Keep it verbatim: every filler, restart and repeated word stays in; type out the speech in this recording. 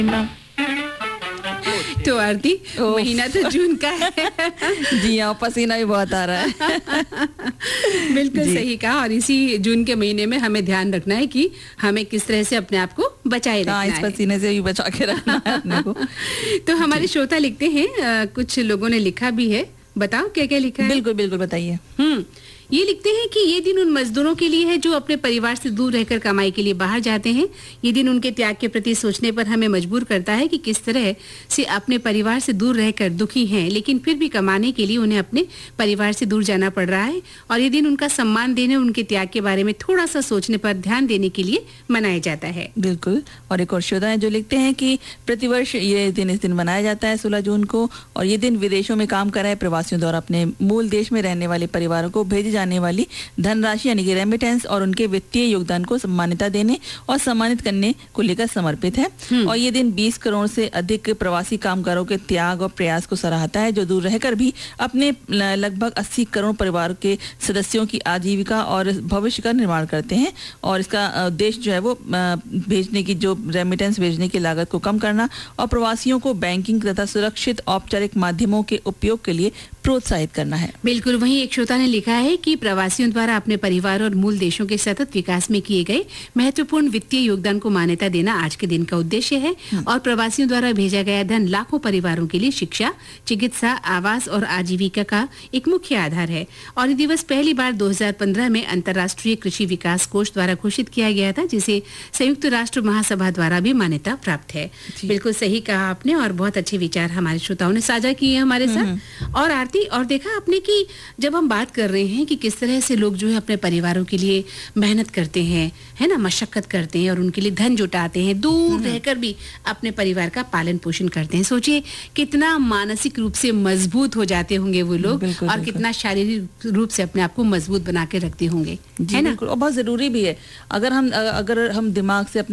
तो आरती, महीना तो जून का है। जी हाँ, पसीना भी बहुत आ रहा है। बिल्कुल सही कहा। और इसी जून के महीने में हमें ध्यान रखना है कि हमें किस तरह से अपने आप को बचाए रखना है। इस पसीने से भी बचा के रखना है अपने को। तो हमारे श्रोता लिखते हैं, आ, कुछ लोगों ने लिखा भी है, बताओ क्या क्या लिखा है। बिल्कुल बिल्कुल बताइए। हम्म ये लिखते हैं कि ये दिन उन मजदूरों के लिए है जो अपने परिवार से दूर रहकर कमाई के लिए बाहर जाते हैं। ये दिन उनके त्याग के प्रति सोचने पर हमें मजबूर करता है कि किस तरह से अपने परिवार से दूर रहकर दुखी हैं, लेकिन फिर भी कमाने के लिए उन्हें अपने परिवार से दूर जाना पड़ रहा है। और ये दिन उनका सम्मान देने, उनके त्याग के बारे में थोड़ा सा सोचने पर ध्यान देने के लिए मनाया जाता है। बिल्कुल। और एक और श्रोता है जो लिखते हैं कि प्रतिवर्ष ये दिन इस दिन मनाया जाता है सोलह जून को, और ये दिन विदेशों में काम कर रहे प्रवासियों द्वारा अपने मूल देश में रहने वाले परिवारों को भेजे जाने वाली धनराशि यानी कि रेमिटेंस और उनके वित्तीय योगदान को सम्मानिता देने और सम्मानित करने को लेकर समर्पित है। और ये दिन बीस करोड़ से अधिक प्रवासी कामगारों के त्याग और प्रयास को सराहता है, जो दूर रहकर भी अपने लगभग अस्सी करोड़ परिवार के सदस्यों की आजीविका और भविष्य का निर्माण करते हैं। और इसका उद्देश्य जो है वो भेजने की जो रेमिटेंस भेजने की लागत को कम करना और प्रवासियों को बैंकिंग तथा सुरक्षित औपचारिक माध्यमों के उपयोग के लिए प्रोत्साहित करना है। बिल्कुल। वहीं एक श्रोता ने लिखा है कि प्रवासियों द्वारा अपने परिवार और मूल देशों के सतत विकास में किए गए महत्वपूर्ण वित्तीय योगदान को मान्यता देना आज के दिन का उद्देश्य है। और प्रवासियों द्वारा भेजा गया धन लाखों परिवारों के लिए शिक्षा, चिकित्सा, आवास और आजीविका का एक मुख्य आधार है। और ये दिवस पहली बार दो हज़ार पंद्रह में अंतर्राष्ट्रीय कृषि विकास कोष द्वारा घोषित किया गया था, जिसे संयुक्त राष्ट्र महासभा द्वारा भी मान्यता प्राप्त है। बिल्कुल सही कहा आपने, और बहुत अच्छे विचार हमारे श्रोताओं ने साझा किए हैं हमारे साथ। और आरती, और देखा आपने कि जब हम बात कर रहे हैं कि किस तरह से लोग जो है अपने परिवारों के लिए मेहनत करते हैं, है ना, मशक्कत करते हैं और उनके लिए धन जुटाते हैं, दूर रहकर भी अपने परिवार का पालन पोषण करते हैं। सोचिए कितना मानसिक रूप से मजबूत हो जाते होंगे वो लोग, और कितना शारीरिक रूप से अपने आप को मजबूत बना के रखते होंगे, है ना। और बहुत जरूरी भी है। अगर हम अगर हम दिमाग से